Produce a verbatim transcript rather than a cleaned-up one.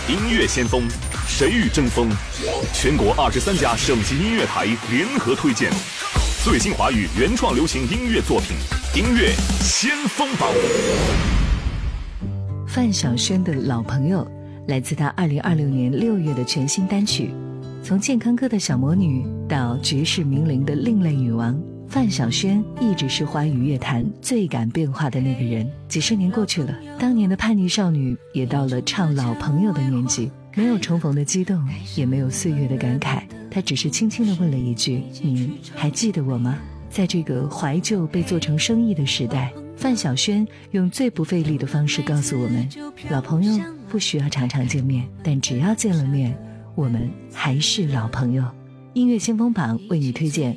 音乐先锋，谁与争锋？全国二十三家省级音乐台联合推荐最新华语原创流行音乐作品，音乐先锋榜。 范晓萱的老朋友来自她二零二六年六月的全新单曲，从健康歌的小魔女到绝世名伶的另类女王，范晓萱一直是华语乐坛最敢变化的那个人。几十年过去了，当年的叛逆少女也到了唱老朋友的年纪，没有重逢的激动，也没有岁月的感慨，她只是轻轻地问了一句：你还记得我吗？在这个怀旧被做成生意的时代，范晓萱用最不费力的方式告诉我们，老朋友不需要常常见面，但只要见了面，我们还是老朋友。音乐先锋榜为你推荐